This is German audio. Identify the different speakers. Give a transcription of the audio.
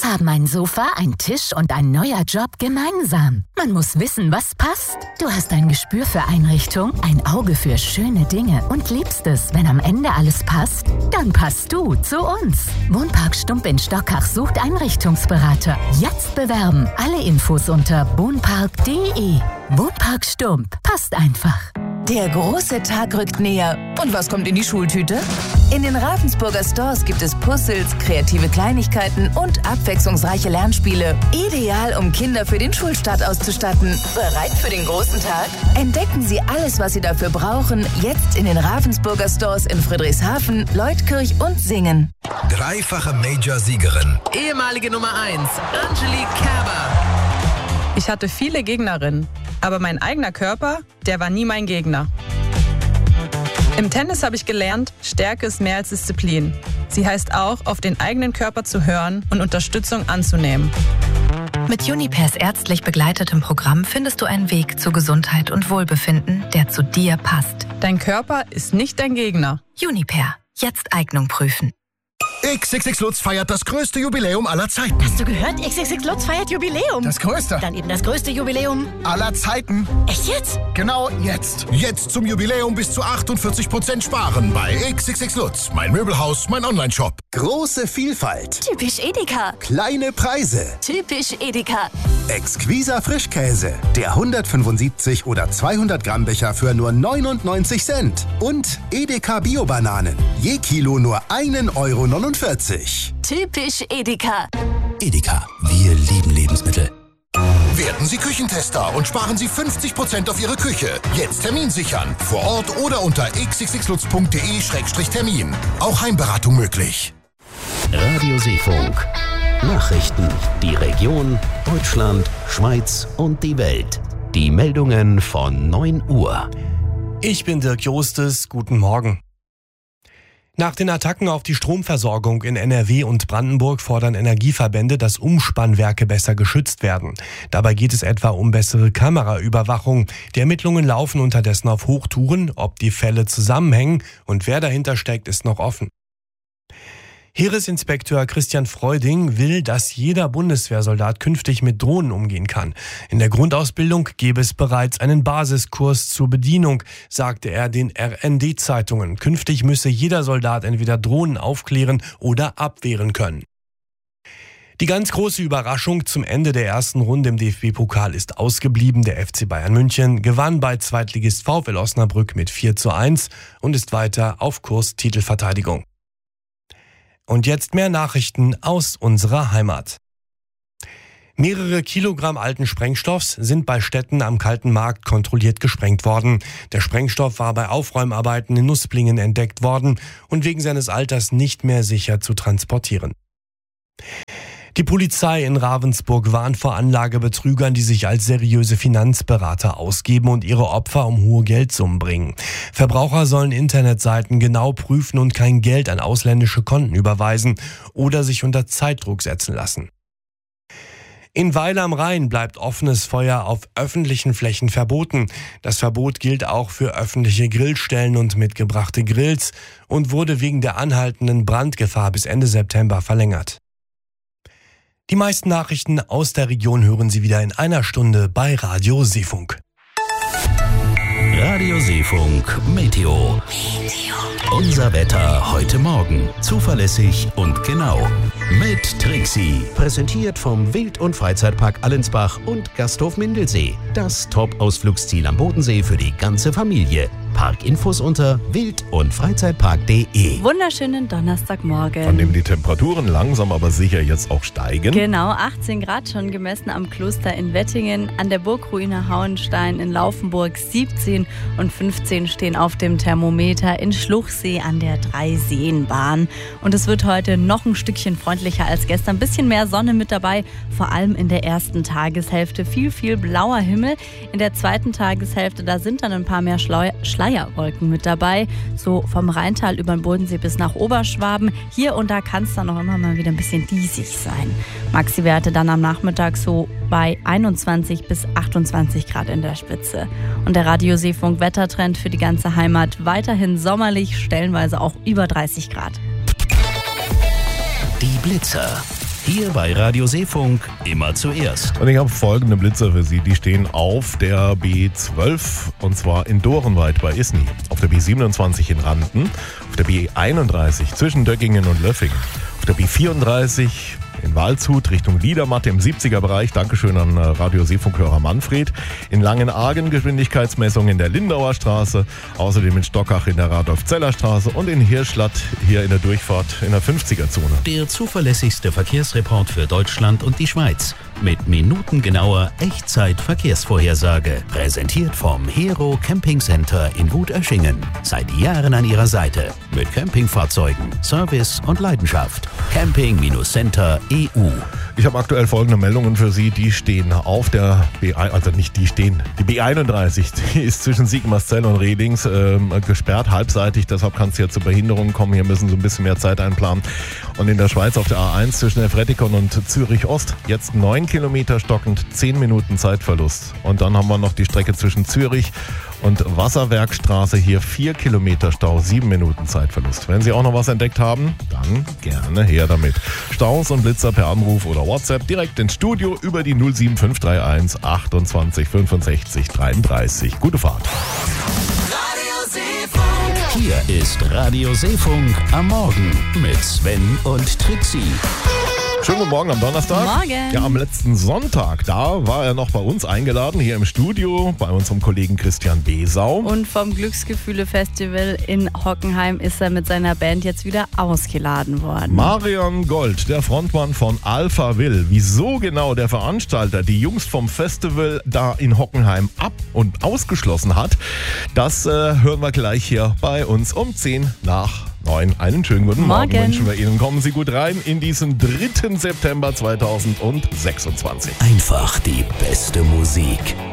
Speaker 1: haben ein Sofa, ein Tisch und ein neuer Job gemeinsam. Man muss wissen, was passt. Du hast ein Gespür für Einrichtung, ein Auge für schöne Dinge und liebst es, wenn am Ende alles passt? Dann passt du zu uns. Wohnpark Stump in Stockach sucht Einrichtungsberater. Jetzt bewerben. Alle Infos unter wohnpark.de. Wohnpark Stump. Passt einfach.
Speaker 2: Der große Tag rückt näher. Und was kommt in die Schultüte? In den Ravensburger Stores gibt es Puzzles, kreative Kleinigkeiten und abwechslungsreiche Lernspiele. Ideal, um Kinder für den Schulstart auszustatten. Bereit für den großen Tag? Entdecken Sie alles, was Sie dafür brauchen, jetzt in den Ravensburger Stores in Friedrichshafen, Leutkirch und Singen.
Speaker 3: Dreifache Major-Siegerin.
Speaker 4: Ehemalige Nummer 1, Angelique Kerber.
Speaker 5: Ich hatte viele Gegnerinnen, aber mein eigener Körper, der war nie mein Gegner. Im Tennis habe ich gelernt, Stärke ist mehr als Disziplin. Sie heißt auch, auf den eigenen Körper zu hören und Unterstützung anzunehmen.
Speaker 6: Mit Junipers ärztlich begleitetem Programm findest du einen Weg zu Gesundheit und Wohlbefinden, der zu dir passt.
Speaker 5: Dein Körper ist nicht dein Gegner.
Speaker 6: Juniper. Jetzt Eignung prüfen.
Speaker 3: XXX Lutz feiert das größte Jubiläum aller Zeiten.
Speaker 7: Hast du gehört? XXX Lutz feiert Jubiläum.
Speaker 3: Das größte.
Speaker 7: Dann eben das größte Jubiläum
Speaker 3: aller Zeiten.
Speaker 7: Echt jetzt?
Speaker 3: Genau jetzt. Jetzt zum Jubiläum bis zu 48% sparen bei XXX Lutz. Mein Möbelhaus, mein Onlineshop. Große Vielfalt.
Speaker 7: Typisch Edeka.
Speaker 3: Kleine Preise.
Speaker 7: Typisch Edeka.
Speaker 3: Exquiser Frischkäse. Der 175 oder 200 Gramm Becher für nur 99 Cent. Und Edeka Bio-Bananen. Je Kilo nur 1,49 €.
Speaker 7: Typisch Edeka.
Speaker 3: Edeka, wir lieben Lebensmittel. Werden Sie Küchentester und sparen Sie 50% auf Ihre Küche. Jetzt Termin sichern. Vor Ort oder unter xxxlutz.de/termin. Auch Heimberatung möglich.
Speaker 8: Radio Seefunk. Nachrichten. Die Region, Deutschland, Schweiz und die Welt. Die Meldungen von 9 Uhr.
Speaker 9: Ich bin Dirk Jostes. Guten Morgen. Nach den Attacken auf die Stromversorgung in NRW und Brandenburg fordern Energieverbände, dass Umspannwerke besser geschützt werden. Dabei geht es etwa um bessere Kameraüberwachung. Die Ermittlungen laufen unterdessen auf Hochtouren. Ob die Fälle zusammenhängen und wer dahinter steckt, ist noch offen. Heeresinspekteur Christian Freuding will, dass jeder Bundeswehrsoldat künftig mit Drohnen umgehen kann. In der Grundausbildung gäbe es bereits einen Basiskurs zur Bedienung, sagte er den RND-Zeitungen. Künftig müsse jeder Soldat entweder Drohnen aufklären oder abwehren können. Die ganz große Überraschung zum Ende der ersten Runde im DFB-Pokal ist ausgeblieben. Der FC Bayern München gewann bei Zweitligist VfL Osnabrück mit 4:1 und ist weiter auf Kurs Titelverteidigung. Und jetzt mehr Nachrichten aus unserer Heimat. Mehrere Kilogramm alten Sprengstoffs sind bei Städten am Kalten Markt kontrolliert gesprengt worden. Der Sprengstoff war bei Aufräumarbeiten in Nusplingen entdeckt worden und wegen seines Alters nicht mehr sicher zu transportieren. Die Polizei in Ravensburg warnt vor Anlagebetrügern, die sich als seriöse Finanzberater ausgeben und ihre Opfer um hohe Geldsummen bringen. Verbraucher sollen Internetseiten genau prüfen und kein Geld an ausländische Konten überweisen oder sich unter Zeitdruck setzen lassen. In Weil am Rhein bleibt offenes Feuer auf öffentlichen Flächen verboten. Das Verbot gilt auch für öffentliche Grillstellen und mitgebrachte Grills und wurde wegen der anhaltenden Brandgefahr bis Ende September verlängert. Die meisten Nachrichten aus der Region hören Sie wieder in einer Stunde bei Radio Seefunk.
Speaker 8: Radio Seefunk Meteo. Unser Wetter heute Morgen. Zuverlässig und genau. Mit Trixie. Präsentiert vom Wild- und Freizeitpark Allensbach und Gasthof Mindelsee. Das Top-Ausflugsziel am Bodensee für die ganze Familie. Parkinfos unter wild- und freizeitpark.de.
Speaker 10: Wunderschönen Donnerstagmorgen.
Speaker 11: Von dem die Temperaturen langsam aber sicher jetzt auch steigen.
Speaker 10: Genau, 18 Grad schon gemessen am Kloster in Wettingen, an der Burgruine Hauenstein in Laufenburg 17 und 15 stehen auf dem Thermometer in Schluchsee an der Dreiseenbahn. Und es wird heute noch ein Stückchen freundlicher als gestern. Ein bisschen mehr Sonne mit dabei, vor allem in der ersten Tageshälfte. Viel blauer Himmel. In der zweiten Tageshälfte, da sind dann ein paar mehr Schleierwolken mit dabei. So vom Rheintal über den Bodensee bis nach Oberschwaben. Hier und da kann es dann noch immer mal wieder ein bisschen diesig sein. Maxi-Werte dann am Nachmittag so bei 21 bis 28 Grad in der Spitze. Und der Radio Seefunk Wettertrend für die ganze Heimat weiterhin sommerlich, stellenweise auch über 30 Grad.
Speaker 8: Die Blitzer. Hier bei Radio Seefunk immer zuerst.
Speaker 11: Und ich habe folgende Blitzer für Sie. Die stehen auf der B12 und zwar in Dorenweit bei Isny. Auf der B27 in Randen. Auf der B31 zwischen Döckingen und Löffingen. Auf der B34 in Waldshut Richtung Liedermatte im 70er-Bereich. Dankeschön an Radio Seefunkhörer Manfred. In Langenargen Geschwindigkeitsmessung in der Lindauer Straße. Außerdem in Stockach in der Radolf-Zeller-Straße und in Hirschlatt hier in der Durchfahrt in der 50er-Zone.
Speaker 8: Der zuverlässigste Verkehrsreport für Deutschland und die Schweiz. Mit minutengenauer Echtzeit-Verkehrsvorhersage. Präsentiert vom Hero Camping Center in Wutöschingen. Seit Jahren an Ihrer Seite. Mit Campingfahrzeugen, Service und Leidenschaft. Camping-Center EU.
Speaker 11: Ich habe aktuell folgende Meldungen für Sie. Die stehen auf der B1, also nicht die stehen, die B31, die ist zwischen Sigmarszell und Redings gesperrt, halbseitig. Deshalb kann es hier zu Behinderungen kommen. Hier müssen Sie ein bisschen mehr Zeit einplanen. Und in der Schweiz auf der A1 zwischen Efretikon und Zürich Ost jetzt 9 Kilometer stockend, 10 Minuten Zeitverlust. Und dann haben wir noch die Strecke zwischen Zürich und Wasserwerkstraße, hier 4 Kilometer Stau, 7 Minuten Zeitverlust. Wenn Sie auch noch was entdeckt haben, dann gerne her damit. Staus und Blitzer per Anruf oder WhatsApp direkt ins Studio über die 07531 28 65 33. Gute Fahrt.
Speaker 8: Hier ist Radio Seefunk am Morgen mit Sven und Trixie.
Speaker 11: Schönen guten Morgen am Donnerstag.
Speaker 10: Morgen.
Speaker 11: Ja, am letzten Sonntag, da war er noch bei uns eingeladen, hier im Studio, bei unserem Kollegen Christian Besau.
Speaker 10: Und vom Glücksgefühle-Festival in Hockenheim ist er mit seiner Band jetzt wieder ausgeladen worden.
Speaker 11: Marian Gold, der Frontmann von Alpha Will. Wieso genau der Veranstalter die Jungs vom Festival da in Hockenheim ab- und ausgeschlossen hat, das hören wir gleich hier bei uns um 10 nach 9. Einen schönen guten Morgen wünschen wir Ihnen. Kommen Sie gut rein in diesen 3. September 2026.
Speaker 8: Einfach die beste Musik.